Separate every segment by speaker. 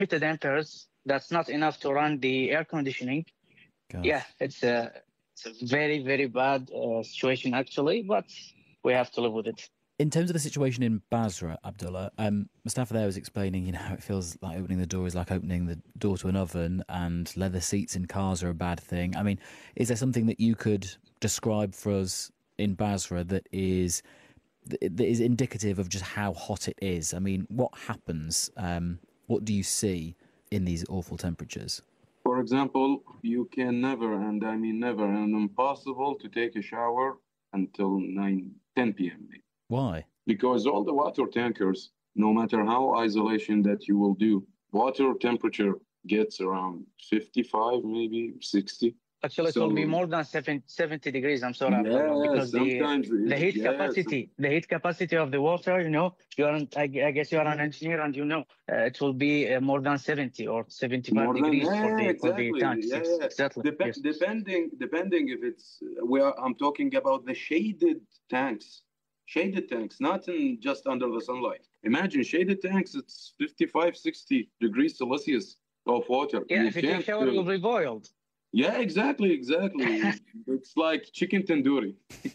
Speaker 1: heated amperes. That's not enough to run the air conditioning. Yeah,
Speaker 2: Gosh.
Speaker 1: it's a very, very bad situation, actually, but we have to live with it.
Speaker 2: In terms of the situation in Basra, Abdullah, Mustafa there was explaining, how it feels like opening the door is like opening the door to an oven, and leather seats in cars are a bad thing. I mean, is there something that you could describe for us in Basra that is indicative of just how hot it is? I mean, what happens? What do you see in these awful temperatures?
Speaker 3: For example, you can never, and I mean never, and impossible to take a shower until 9, 10 p.m.
Speaker 2: Why?
Speaker 3: Because all the water tankers, no matter how isolation that you will do, water temperature gets around 55, maybe 60.
Speaker 1: Actually, it will be
Speaker 3: So
Speaker 1: more than 70 degrees. I'm sorry, Abdullah,
Speaker 3: yeah,
Speaker 1: because
Speaker 3: sometimes
Speaker 1: the heat
Speaker 3: yes,
Speaker 1: capacity, the heat capacity of the water, I guess you are an engineer, and it will be more than 70 or 75
Speaker 3: more than
Speaker 1: degrees for
Speaker 3: yeah,
Speaker 1: the
Speaker 3: exactly.
Speaker 1: tanks.
Speaker 3: Yeah,
Speaker 1: Yes,
Speaker 3: yeah.
Speaker 1: exactly. Yes.
Speaker 3: Depending if it's we are. I'm talking about the shaded tanks, not in just under the sunlight. Imagine shaded tanks. It's 55, 60 degrees Celsius of water.
Speaker 1: Yeah,
Speaker 3: You
Speaker 1: if you take
Speaker 3: can't.
Speaker 1: shower, you'll be boiled.
Speaker 3: Yeah, exactly, exactly. It's like chicken tandoori.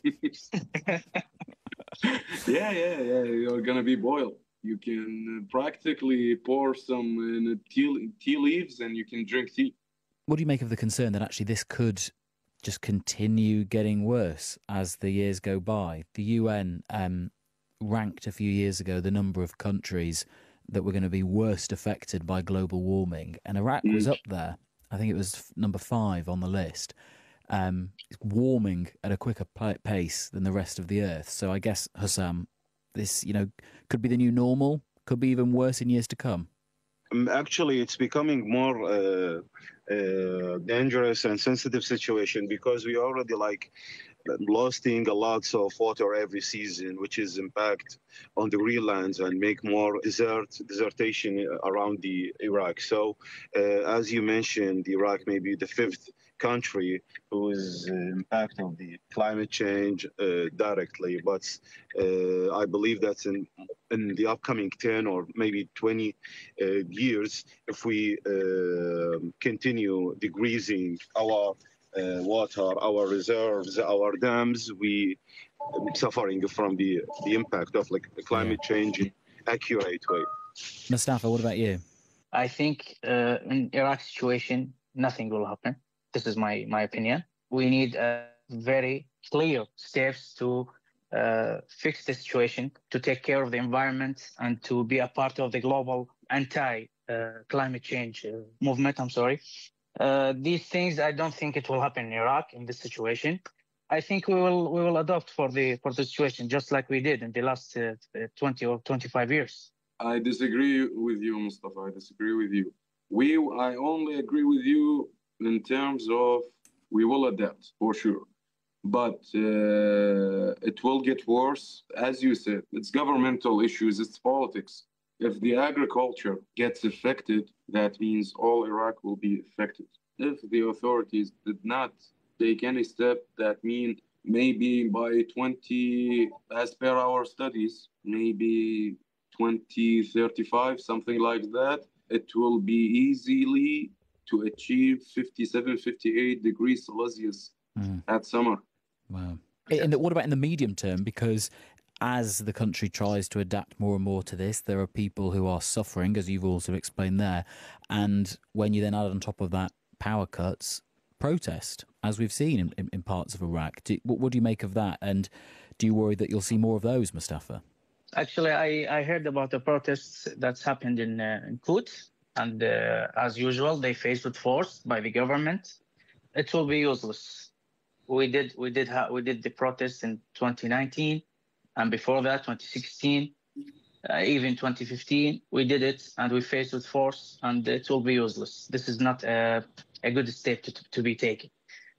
Speaker 3: Yeah, yeah, yeah. You're gonna be boiled. You can practically pour some tea leaves and you can drink tea.
Speaker 2: What do you make of the concern that actually this could just continue getting worse as the years go by? The UN ranked a few years ago the number of countries that were going to be worst affected by global warming, and Iraq was
Speaker 3: Mm.
Speaker 2: up there. I think it was number 5 on the list. It's warming at a quicker pace than the rest of the earth. So I guess, Hussam, this could be the new normal, could be even worse in years to come.
Speaker 4: Actually, it's becoming more dangerous and sensitive situation because we already losing a lot of water every season, which is impact on the greenlands and make more desertation around the Iraq. So, as you mentioned, Iraq may be the fifth country who is impact of the climate change directly, but I believe that in the upcoming 10 or maybe 20 years, if we continue decreasing our water, our reserves, our dams, we suffering from the impact of climate change in accurate way.
Speaker 2: Mustafa, what about you?
Speaker 1: I think in Iraq situation, nothing will happen. This is my opinion. We need very clear steps to fix the situation, to take care of the environment, and to be a part of the global anti climate change movement. I'm sorry. These things, I don't think it will happen in Iraq in this situation. I think we will adopt for the situation just like we did in the last 20 or 25 years.
Speaker 3: I disagree with you, Mustafa. I disagree with you. I only agree with you in terms of we will adapt for sure, but it will get worse. As you said, it's governmental issues, it's politics. If the agriculture gets affected, that means all Iraq will be affected. If the authorities did not take any step, that mean maybe by 20, as per our studies, maybe 2035, something like that, it will be easily to achieve 57, 58 degrees Celsius at summer.
Speaker 2: Wow. What about in the medium term? Because as the country tries to adapt more and more to this, there are people who are suffering, as you've also explained there. And when you then add on top of that power cuts, protest, as we've seen in parts of Iraq. What do you make of that? And do you worry that you'll see more of those, Mustafa?
Speaker 1: Actually, I heard about the protests that's happened in Quds, and as usual, they faced with force by the government. It will be useless. We did the protests in 2019, and before that, 2016, even 2015. We did it, and we faced with force, and it will be useless. This is not a good step to be taken.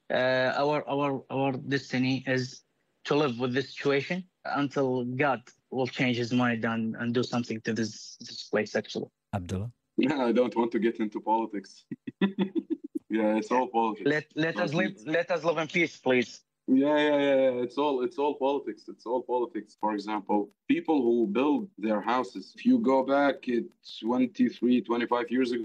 Speaker 1: Our destiny is to live with this situation until God will change his mind and do something to this place. Actually,
Speaker 2: Abdullah?
Speaker 3: I don't want to get into politics. Yeah, it's all politics.
Speaker 1: let us
Speaker 3: Not
Speaker 1: live.
Speaker 3: me.
Speaker 1: Let us live in peace, please.
Speaker 3: Yeah. It's all politics. It's all politics. For example, people who build their houses, if you go back 23, 25 years ago,